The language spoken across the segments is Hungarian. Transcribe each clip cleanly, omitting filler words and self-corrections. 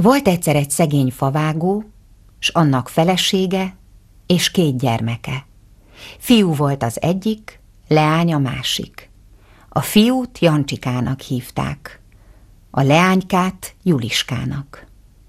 Volt egyszer egy szegény favágó, s annak felesége és 2 gyermeke. Fiú volt az egyik, leány a másik. A fiút Jancsikának hívták, a leánykát Juliskának.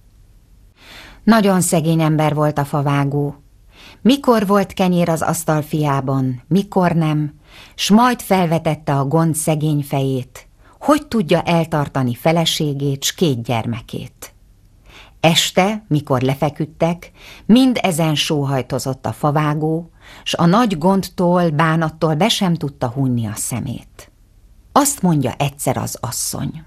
Nagyon szegény ember volt a favágó. Mikor volt kenyér az asztal fiában, mikor nem, s majd felvetette a gond szegény fejét, hogy tudja eltartani feleségét s 2 gyermekét. Este, mikor lefeküdtek, mind ezen sóhajtozott a favágó, s a nagy gondtól, bánattól be sem tudta hunni a szemét. Azt mondja egyszer az asszony: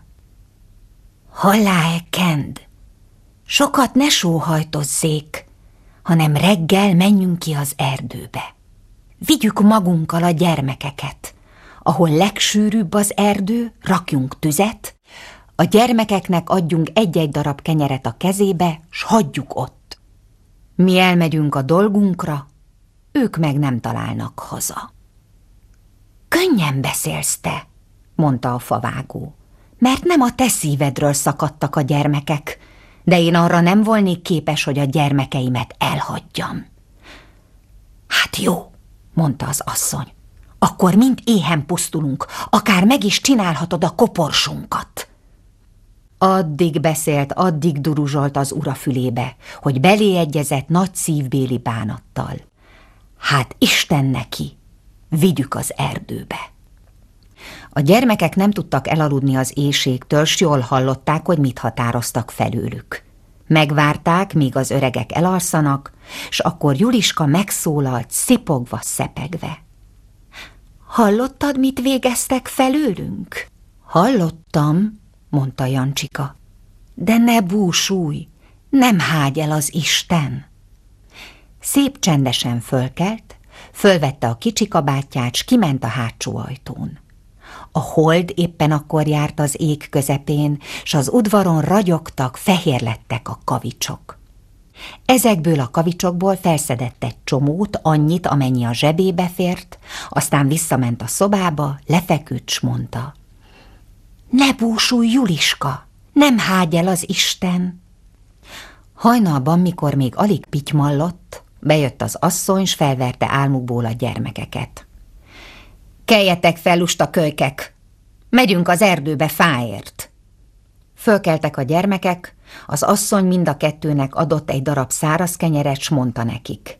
hallá-e, Kend, sokat ne sóhajtozzék, hanem reggel menjünk ki az erdőbe. Vigyük magunkkal a gyermekeket, ahol legsűrűbb az erdő, rakjunk tüzet, a gyermekeknek adjunk 1-1 darab kenyeret a kezébe, s hagyjuk ott. Mi elmegyünk a dolgunkra, ők meg nem találnak haza. Könnyen beszélsz te, mondta a favágó, mert nem a te szívedről szakadtak a gyermekek, de én arra nem volnék képes, hogy a gyermekeimet elhagyjam. Hát jó, mondta az asszony, akkor mind éhen pusztulunk, akár meg is csinálhatod a koporsunkat. Addig beszélt, addig duruzsolt az ura fülébe, hogy beléegyezett nagy szívbéli bánattal. Hát Isten neki, vigyük az erdőbe. A gyermekek nem tudtak elaludni az éhségtől, s jól hallották, hogy mit határoztak felőlük. Megvárták, míg az öregek elalszanak, s akkor Juliska megszólalt, szipogva, szepegve. Hallottad, mit végeztek felőlünk? Hallottam, mondta Jancsika, de ne búsulj, nem hágy el az Isten. Szép csendesen fölkelt, fölvette a kicsi kabátját, s kiment a hátsó ajtón. A hold éppen akkor járt az ég közepén, s az udvaron ragyogtak, fehér lettek a kavicsok. Ezekből a kavicsokból felszedett egy csomót, annyit, amennyi a zsebébe fért, aztán visszament a szobába, lefeküdt, s mondta: ne búsulj, Juliska, nem hágy el az Isten. Hajnalban, mikor még alig pitymallott, bejött az asszony, s felverte álmukból a gyermekeket. Keljetek fel, lusta kölykek! Megyünk az erdőbe fáért! Fölkeltek a gyermekek, az asszony mind a 2-nek adott 1 darab száraz kenyeret, s mondta nekik: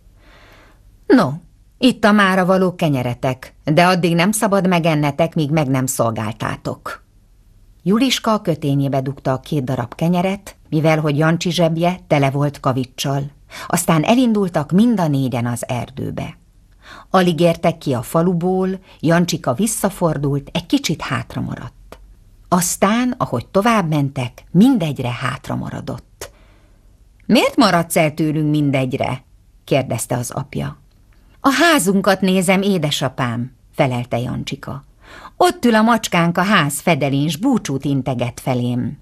no, itt a mára való kenyeretek, de addig nem szabad megennetek, míg meg nem szolgáltátok. Juliska a kötényébe dugta a 2 darab kenyeret, mivel hogy Jancsi zsebje tele volt kaviccsal. Aztán elindultak mind a 4-en az erdőbe. Alig értek ki a faluból, Jancsika visszafordult, egy kicsit hátra maradt. Aztán, ahogy tovább mentek, mindegyre hátra maradott. Miért maradsz el tőlünk mindegyre? kérdezte az apja. A házunkat nézem, édesapám, felelte Jancsika. Ott ül a macskánk a ház fedelén, s búcsút integet felém.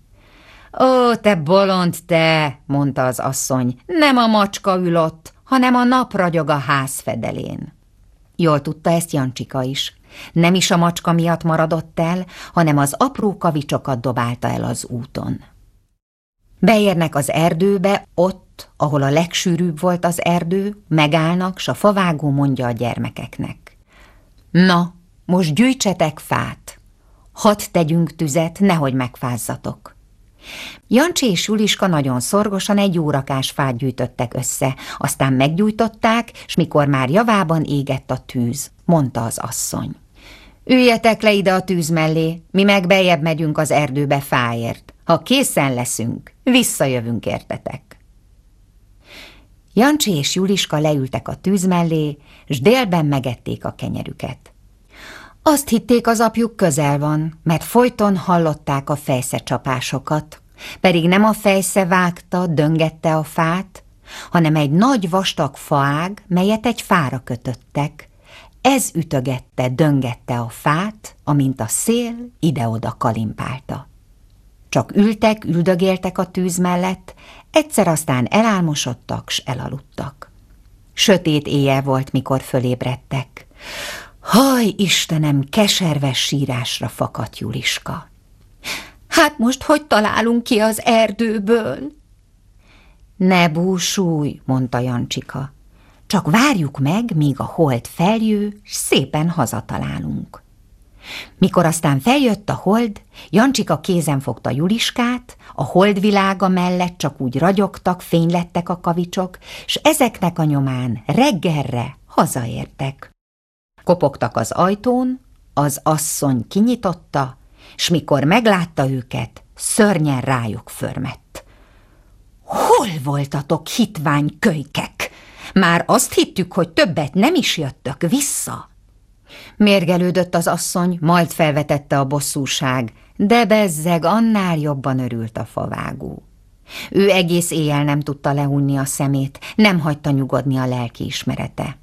Ó, te bolond te, mondta az asszony, nem a macska ül ott, hanem a nap ragyog a ház fedelén. Jól tudta ezt Jancsika is. Nem is a macska miatt maradott el, hanem az apró kavicsokat dobálta el az úton. Beérnek az erdőbe, ott, ahol a legsűrűbb volt az erdő, megállnak, s a favágó mondja a gyermekeknek: na, most gyűjtsetek fát, hadd tegyünk tüzet, nehogy megfázzatok. Jancsi és Juliska nagyon szorgosan 1 órakás fát gyűjtöttek össze, aztán meggyújtották, s mikor már javában égett a tűz, mondta az asszony: üljetek le ide a tűz mellé, mi meg beljebb megyünk az erdőbe fáért. Ha készen leszünk, visszajövünk értetek. Jancsi és Juliska leültek a tűz mellé, s délben megették a kenyerüket. Azt hitték, az apjuk közel van, mert folyton hallották a fejszecsapásokat, pedig nem a fejsze vágta, döngette a fát, hanem egy nagy vastag faág, melyet egy fára kötöttek. Ez ütögette, döngette a fát, amint a szél ide-oda kalimpálta. Csak ültek, üldögéltek a tűz mellett, egyszer aztán elálmosodtak, s elaludtak. Sötét éjjel volt, mikor fölébredtek. Haj, Istenem, keserves sírásra fakadt Juliska. Hát most hogy találunk ki az erdőből? Ne búsulj, mondta Jancsika. Csak várjuk meg, míg a hold feljő, s szépen hazatalálunk. Mikor aztán feljött a hold, Jancsika kézen fogta Juliskát, a holdvilága mellett csak úgy ragyogtak, fénylettek a kavicsok, s ezeknek a nyomán reggelre hazaértek. Kopogtak az ajtón, az asszony kinyitotta, s mikor meglátta őket, szörnyen rájuk förmett. Hol voltatok, hitvány kölykek? Már azt hittük, hogy többet nem is jöttök vissza. Mérgelődött az asszony, majd felvetette a bosszúság, de bezzeg annál jobban örült a favágó. Ő egész éjjel nem tudta lehunni a szemét, nem hagyta nyugodni a lelkiismerete.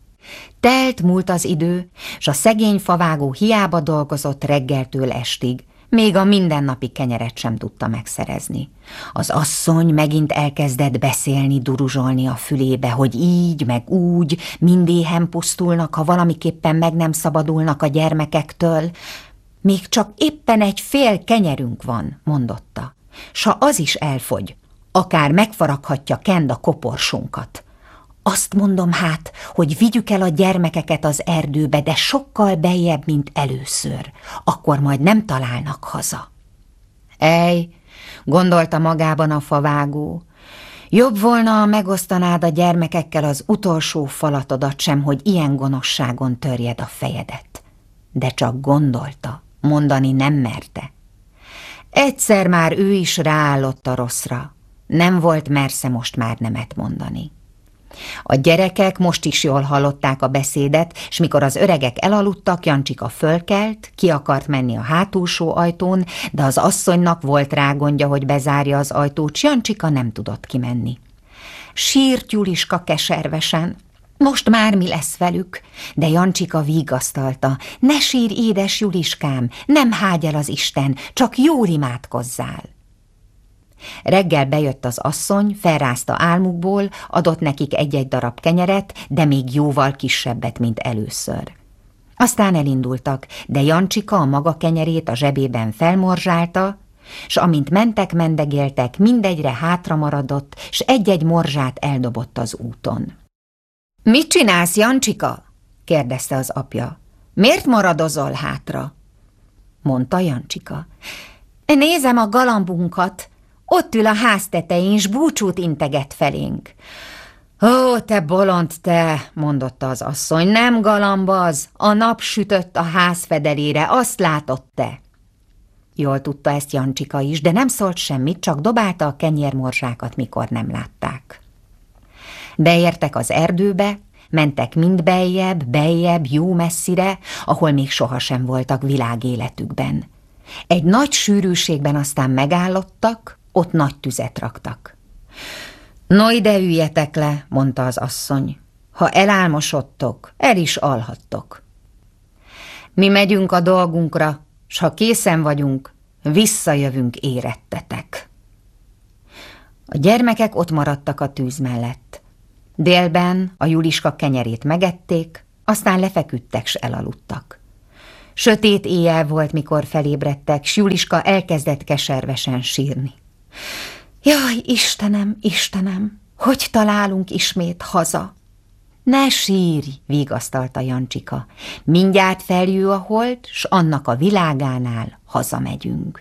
Múlt az idő, s a szegény favágó hiába dolgozott reggeltől estig, még a mindennapi kenyeret sem tudta megszerezni. Az asszony megint elkezdett beszélni, duruzsolni a fülébe, hogy így, meg úgy, mindéhen pusztulnak, ha valamiképpen meg nem szabadulnak a gyermekektől. Még csak éppen egy fél kenyerünk van, mondotta, s ha az is elfogy, akár megfaraghatja Kend a koporsunkat. Azt mondom hát, hogy vigyük el a gyermekeket az erdőbe, de sokkal beljebb, mint először. Akkor majd nem találnak haza. Ej, gondolta magában a favágó, jobb volna, ha megosztanád a gyermekekkel az utolsó falatodat sem, hogy ilyen gonoszságon törjed a fejedet. De csak gondolta, mondani nem merte. Egyszer már ő is ráállott a rosszra, nem volt mersze most már nemet mondani. A gyerekek most is jól hallották a beszédet, s mikor az öregek elaludtak, Jancsika fölkelt, ki akart menni a hátulsó ajtón, de az asszonynak volt rá gondja, hogy bezárja az ajtót, s Jancsika nem tudott kimenni. Sírt Juliska keservesen. Most már mi lesz velük? De Jancsika vigasztalta. Ne sírj, édes Juliskám, nem hágy el az Isten, csak jól imádkozzál. Reggel bejött az asszony, felrázta álmukból, adott nekik egy-egy darab kenyeret, de még jóval kisebbet, mint először. Aztán elindultak, de Jancsika a maga kenyerét a zsebében felmorzsálta, s amint mentek-mendegéltek, mindegyre hátra maradott, s egy-egy morzsát eldobott az úton. – Mit csinálsz, Jancsika? – kérdezte az apja. – Miért maradozol hátra? – mondta Jancsika. – Nézem a galambunkat. Ott ül a ház tetején, s búcsút integet felénk. Ó, te bolond te, mondotta az asszony, nem galamb az, a nap sütött a ház fedelére, azt látod te. Jól tudta ezt Jancsika is, de nem szólt semmit, csak dobálta a kenyérmorzsákat, mikor nem látták. Beértek az erdőbe, mentek mind beljebb, jó messzire, ahol még sohasem voltak világéletükben. Egy nagy sűrűségben aztán megállottak, ott nagy tüzet raktak. No, ide üljetek le, mondta az asszony. Ha elálmosodtok, el is alhattok. Mi megyünk a dolgunkra, s ha készen vagyunk, visszajövünk érettetek. A gyermekek ott maradtak a tűz mellett. Délben a Juliska kenyerét megették, aztán lefeküdtek s elaludtak. Sötét éjjel volt, mikor felébredtek, s Juliska elkezdett keservesen sírni. Jaj, Istenem, Istenem, hogy találunk ismét haza? Ne sírj, vigasztalta Jancsika, mindjárt feljő a hold, s annak a világánál hazamegyünk.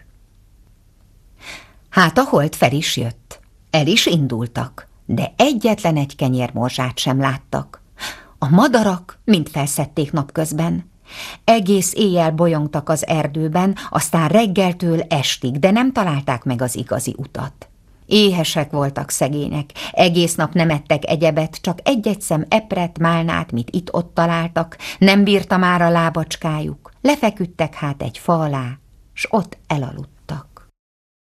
Hát a hold fel is jött, el is indultak, de egyetlen egy kenyérmorzsát sem láttak. A madarak mind felszedték napközben. Egész éjjel bolyongtak az erdőben, aztán reggeltől estig, de nem találták meg az igazi utat. Éhesek voltak szegények, egész nap nem ettek egyebet, csak egy-egy szem epret, málnát, mit itt-ott találtak, nem bírta már a lábacskájuk, lefeküdtek hát egy fa alá, s ott elaludtak.